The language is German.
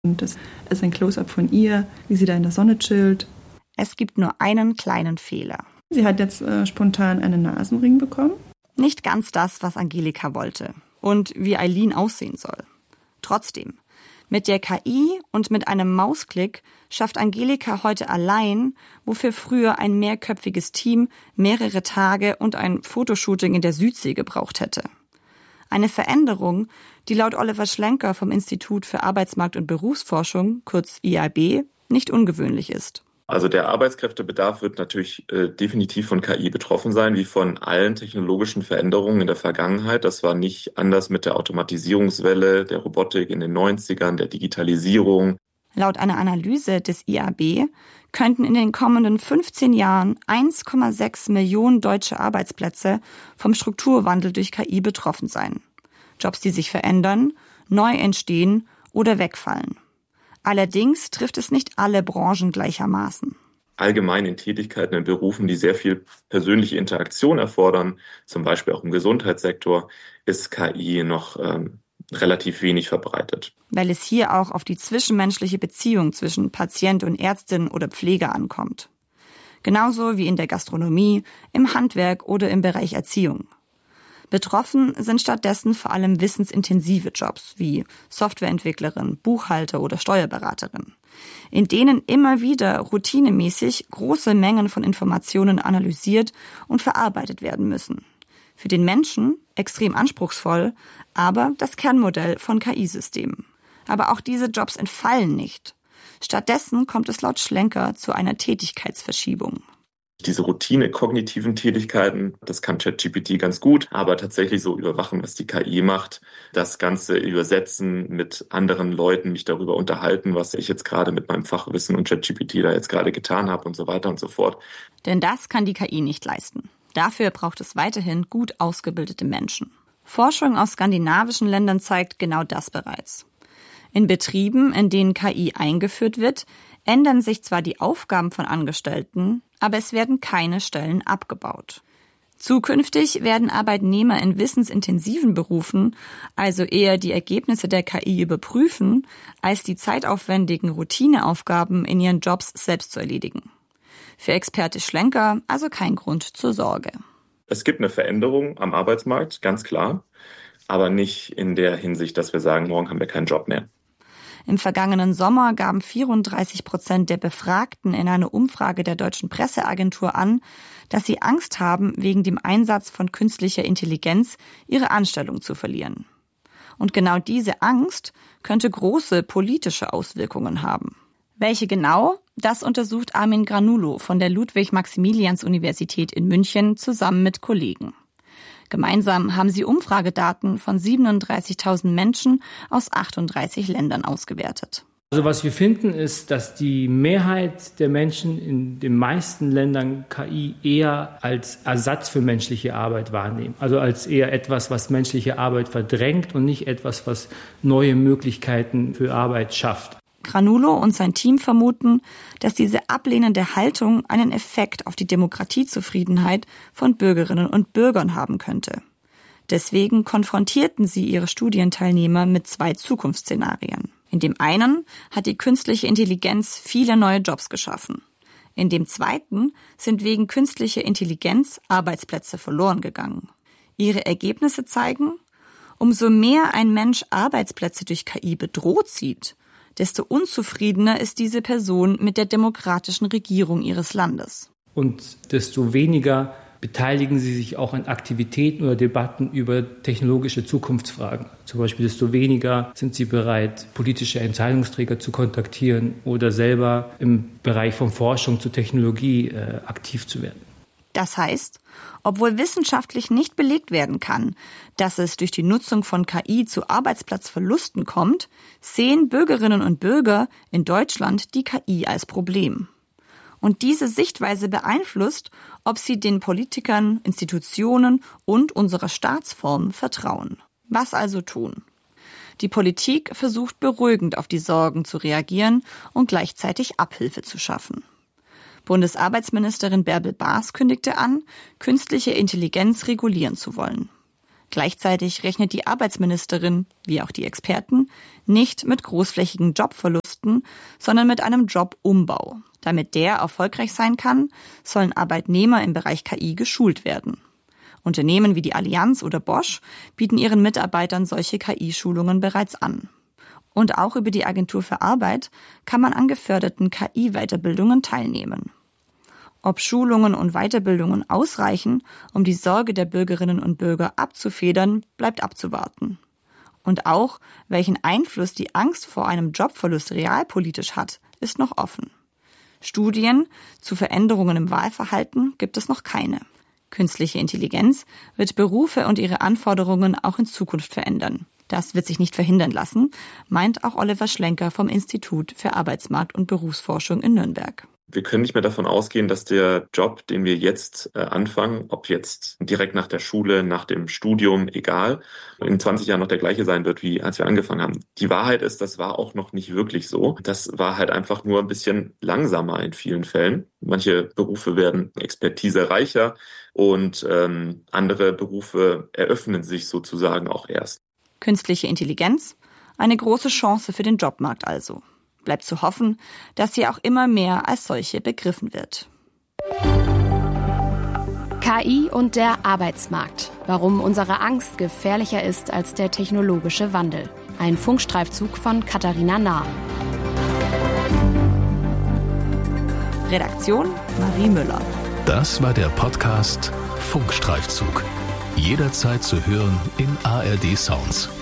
Und das ist ein Close-up von ihr, wie sie da in der Sonne chillt. Es gibt nur einen kleinen Fehler. Sie hat jetzt spontan einen Nasenring bekommen. Nicht ganz das, was Angelika wollte und wie Eileen aussehen soll. Trotzdem, mit der KI und mit einem Mausklick schafft Angelika heute allein, wofür früher ein mehrköpfiges Team mehrere Tage und ein Fotoshooting in der Südsee gebraucht hätte. Eine Veränderung, die laut Oliver Schlenker vom Institut für Arbeitsmarkt- und Berufsforschung, kurz IAB, nicht ungewöhnlich ist. Also der Arbeitskräftebedarf wird natürlich definitiv von KI betroffen sein, wie von allen technologischen Veränderungen in der Vergangenheit. Das war nicht anders mit der Automatisierungswelle, der Robotik in den 90ern, der Digitalisierung. Laut einer Analyse des IAB könnten in den kommenden 15 Jahren 1,6 Millionen deutsche Arbeitsplätze vom Strukturwandel durch KI betroffen sein. Jobs, die sich verändern, neu entstehen oder wegfallen. Allerdings trifft es nicht alle Branchen gleichermaßen. Allgemein in Tätigkeiten, in Berufen, die sehr viel persönliche Interaktion erfordern, zum Beispiel auch im Gesundheitssektor, ist KI noch relativ wenig verbreitet. Weil es hier auch auf die zwischenmenschliche Beziehung zwischen Patient und Ärztin oder Pfleger ankommt. Genauso wie in der Gastronomie, im Handwerk oder im Bereich Erziehung. Betroffen sind stattdessen vor allem wissensintensive Jobs wie Softwareentwicklerin, Buchhalter oder Steuerberaterin, in denen immer wieder routinemäßig große Mengen von Informationen analysiert und verarbeitet werden müssen. Für den Menschen extrem anspruchsvoll, aber das Kernmodell von KI-Systemen. Aber auch diese Jobs entfallen nicht. Stattdessen kommt es laut Schlenker zu einer Tätigkeitsverschiebung. Diese Routine-kognitiven Tätigkeiten, das kann ChatGPT ganz gut, aber tatsächlich so überwachen, was die KI macht, das Ganze übersetzen, mit anderen Leuten mich darüber unterhalten, was ich jetzt gerade mit meinem Fachwissen und ChatGPT da jetzt gerade getan habe und so weiter und so fort. Denn das kann die KI nicht leisten. Dafür braucht es weiterhin gut ausgebildete Menschen. Forschung aus skandinavischen Ländern zeigt genau das bereits. In Betrieben, in denen KI eingeführt wird, ändern sich zwar die Aufgaben von Angestellten, aber es werden keine Stellen abgebaut. Zukünftig werden Arbeitnehmer in wissensintensiven Berufen also eher die Ergebnisse der KI überprüfen, als die zeitaufwendigen Routineaufgaben in ihren Jobs selbst zu erledigen. Für Experte Schlenker also kein Grund zur Sorge. Es gibt eine Veränderung am Arbeitsmarkt, ganz klar, aber nicht in der Hinsicht, dass wir sagen, morgen haben wir keinen Job mehr. Im vergangenen Sommer gaben 34% der Befragten in einer Umfrage der Deutschen Presseagentur an, dass sie Angst haben, wegen dem Einsatz von künstlicher Intelligenz ihre Anstellung zu verlieren. Und genau diese Angst könnte große politische Auswirkungen haben. Welche genau? Das untersucht Armin Granulo von der Ludwig-Maximilians-Universität in München zusammen mit Kollegen. Gemeinsam haben sie Umfragedaten von 37.000 Menschen aus 38 Ländern ausgewertet. Also was wir finden, ist, dass die Mehrheit der Menschen in den meisten Ländern KI eher als Ersatz für menschliche Arbeit wahrnehmen. Also als eher etwas, was menschliche Arbeit verdrängt und nicht etwas, was neue Möglichkeiten für Arbeit schafft. Granulo und sein Team vermuten, dass diese ablehnende Haltung einen Effekt auf die Demokratiezufriedenheit von Bürgerinnen und Bürgern haben könnte. Deswegen konfrontierten sie ihre Studienteilnehmer mit 2 Zukunftsszenarien. In dem einen hat die künstliche Intelligenz viele neue Jobs geschaffen. In dem zweiten sind wegen künstlicher Intelligenz Arbeitsplätze verloren gegangen. Ihre Ergebnisse zeigen, umso mehr ein Mensch Arbeitsplätze durch KI bedroht sieht, desto unzufriedener ist diese Person mit der demokratischen Regierung ihres Landes. Und desto weniger beteiligen sie sich auch an Aktivitäten oder Debatten über technologische Zukunftsfragen. Zum Beispiel desto weniger sind sie bereit, politische Entscheidungsträger zu kontaktieren oder selber im Bereich von Forschung zu Technologie aktiv zu werden. Das heißt, obwohl wissenschaftlich nicht belegt werden kann, dass es durch die Nutzung von KI zu Arbeitsplatzverlusten kommt, sehen Bürgerinnen und Bürger in Deutschland die KI als Problem. Und diese Sichtweise beeinflusst, ob sie den Politikern, Institutionen und unserer Staatsform vertrauen. Was also tun? Die Politik versucht beruhigend auf die Sorgen zu reagieren und gleichzeitig Abhilfe zu schaffen. Bundesarbeitsministerin Bärbel Baas kündigte an, künstliche Intelligenz regulieren zu wollen. Gleichzeitig rechnet die Arbeitsministerin, wie auch die Experten, nicht mit großflächigen Jobverlusten, sondern mit einem Jobumbau. Damit der erfolgreich sein kann, sollen Arbeitnehmer im Bereich KI geschult werden. Unternehmen wie die Allianz oder Bosch bieten ihren Mitarbeitern solche KI-Schulungen bereits an. Und auch über die Agentur für Arbeit kann man an geförderten KI-Weiterbildungen teilnehmen. Ob Schulungen und Weiterbildungen ausreichen, um die Sorge der Bürgerinnen und Bürger abzufedern, bleibt abzuwarten. Und auch, welchen Einfluss die Angst vor einem Jobverlust realpolitisch hat, ist noch offen. Studien zu Veränderungen im Wahlverhalten gibt es noch keine. Künstliche Intelligenz wird Berufe und ihre Anforderungen auch in Zukunft verändern. Das wird sich nicht verhindern lassen, meint auch Oliver Schlenker vom Institut für Arbeitsmarkt- und Berufsforschung in Nürnberg. Wir können nicht mehr davon ausgehen, dass der Job, den wir jetzt anfangen, ob jetzt direkt nach der Schule, nach dem Studium, egal, in 20 Jahren noch der gleiche sein wird, wie als wir angefangen haben. Die Wahrheit ist, das war auch noch nicht wirklich so. Das war halt einfach nur ein bisschen langsamer in vielen Fällen. Manche Berufe werden expertisereicher und andere Berufe eröffnen sich sozusagen auch erst. Künstliche Intelligenz, eine große Chance für den Jobmarkt also. Bleibt zu hoffen, dass sie auch immer mehr als solche begriffen wird. KI und der Arbeitsmarkt. Warum unsere Angst gefährlicher ist als der technologische Wandel. Ein Funkstreifzug von Katharina Nahr. Redaktion Marie Müller. Das war der Podcast Funkstreifzug. Jederzeit zu hören in ARD Sounds.